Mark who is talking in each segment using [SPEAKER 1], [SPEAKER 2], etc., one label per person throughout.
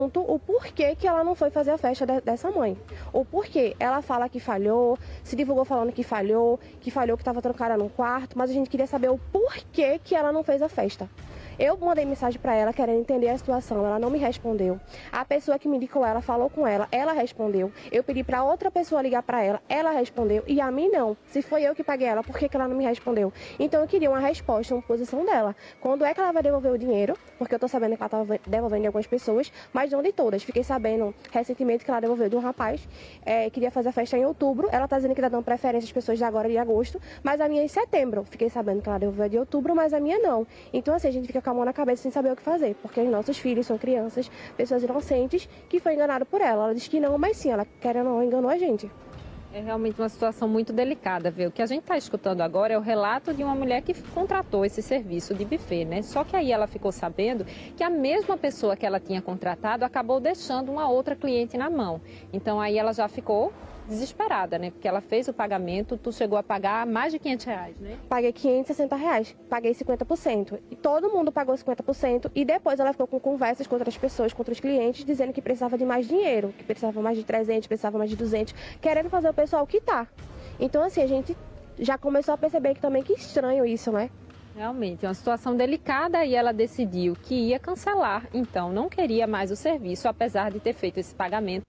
[SPEAKER 1] o porquê que ela não foi fazer a festa dessa mãe. O porquê. Ela fala que falhou, se divulgou falando que falhou que estava trancada num quarto, mas a gente queria saber o porquê que ela não fez a festa. Eu mandei mensagem para ela querendo entender a situação, ela não me respondeu. A pessoa que me indicou ela falou com ela respondeu. Eu pedi para outra pessoa ligar para ela respondeu e a mim não. Se foi eu que paguei ela, por que ela não me respondeu? Então eu queria uma resposta, uma posição dela. Quando é que ela vai devolver o dinheiro? Porque eu tô sabendo que ela estava devolvendo de algumas pessoas, mas não de todas. Fiquei sabendo recentemente que ela devolveu de um rapaz, queria fazer a festa em outubro. Ela tá dizendo que tá dando preferência às pessoas de agora de agosto, mas a minha é em setembro. Fiquei sabendo que ela devolveu de outubro, mas a minha não. Então assim, a gente fica com a mão na cabeça sem saber o que fazer, porque os nossos filhos são crianças, pessoas inocentes, que foi enganado por ela. Ela disse que não, mas sim, ela querendo ou não enganou a gente.
[SPEAKER 2] É realmente uma situação muito delicada, viu? O que a gente está escutando agora é o relato de uma mulher que contratou esse serviço de buffet, né? Só que aí ela ficou sabendo que a mesma pessoa que ela tinha contratado acabou deixando uma outra cliente na mão. Então aí ela já ficou desesperada, né? Porque ela fez o pagamento, tu chegou a pagar mais de R$500, né?
[SPEAKER 1] Paguei R$560, paguei 50%. E todo mundo pagou 50% e depois ela ficou com conversas com outras pessoas, com outros clientes, dizendo que precisava de mais dinheiro, que precisava mais de 300, precisava mais de 200, querendo fazer o pessoal quitar. Então assim, a gente já começou a perceber que também que estranho isso, né?
[SPEAKER 2] Realmente, é uma situação delicada e ela decidiu que ia cancelar, então não queria mais o serviço, apesar de ter feito esse pagamento.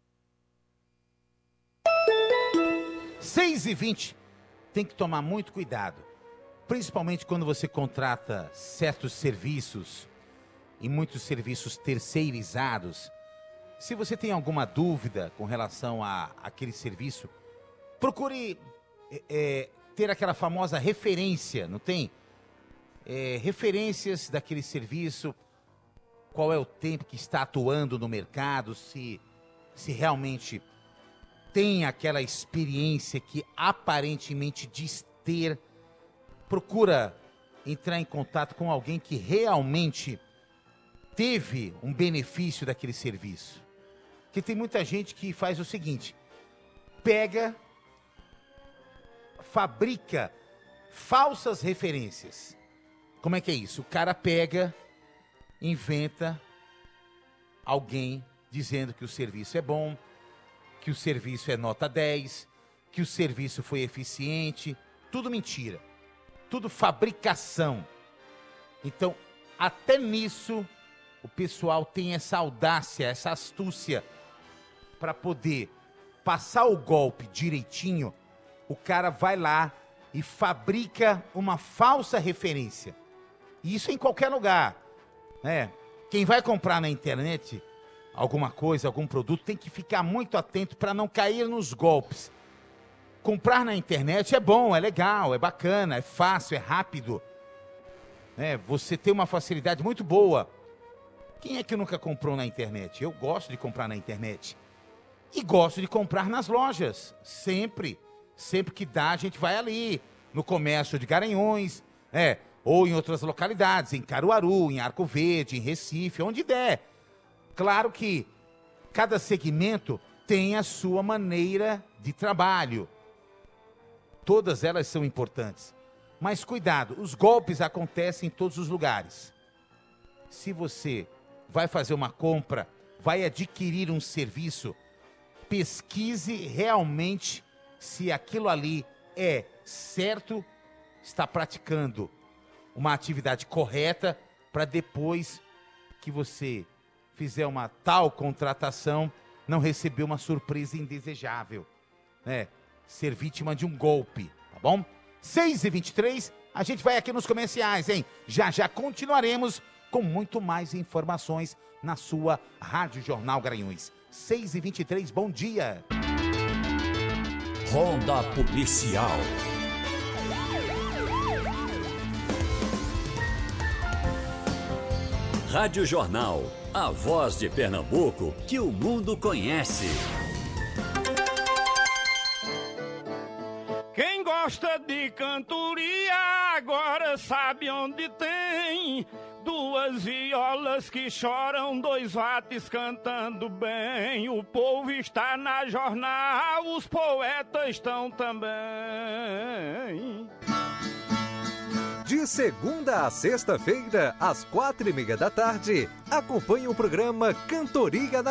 [SPEAKER 3] 6h20, tem que tomar muito cuidado, principalmente quando você contrata certos serviços e muitos serviços terceirizados. Se você tem alguma dúvida com relação a aquele serviço, procure ter aquela famosa referência, não tem? Referências daquele serviço, qual é o tempo que está atuando no mercado, se realmente tem aquela experiência que aparentemente diz ter. Procura entrar em contato com alguém que realmente teve um benefício daquele serviço. Porque tem muita gente que faz o seguinte, fabrica falsas referências. Como é que é isso? O cara pega, inventa alguém dizendo que o serviço é bom, que o serviço é nota 10, que o serviço foi eficiente, tudo mentira, tudo fabricação. Então, até nisso, o pessoal tem essa audácia, essa astúcia, para poder passar o golpe direitinho, o cara vai lá e fabrica uma falsa referência. E isso em qualquer lugar, né? Quem vai comprar na internet alguma coisa, algum produto, tem que ficar muito atento para não cair nos golpes. Comprar na internet é bom, é legal, é bacana, é fácil, é rápido. Você tem uma facilidade muito boa. Quem é que nunca comprou na internet? Eu gosto de comprar na internet. E gosto de comprar nas lojas. Sempre que dá, a gente vai ali, no comércio de Garanhuns, ou em outras localidades, em Caruaru, em Arco Verde, em Recife, onde der. Claro que cada segmento tem a sua maneira de trabalho. Todas elas são importantes. Mas cuidado, os golpes acontecem em todos os lugares. Se você vai fazer uma compra, vai adquirir um serviço, pesquise realmente se aquilo ali é certo, está praticando uma atividade correta, para depois que você fizer uma tal contratação, não receber uma surpresa indesejável, ser vítima de um golpe, tá bom? 6h23, a gente vai aqui nos comerciais, hein? Já continuaremos com muito mais informações na sua Rádio Jornal Garanhuns. 6h23, bom dia.
[SPEAKER 4] Ronda Policial. Rádio Jornal, a voz de Pernambuco que o mundo conhece.
[SPEAKER 5] Quem gosta de cantoria agora sabe onde tem duas violas que choram, dois vates cantando bem. O povo está na jornal, os poetas estão também.
[SPEAKER 6] De segunda a sexta-feira, às 4:30 da tarde, acompanhe o programa Cantoria da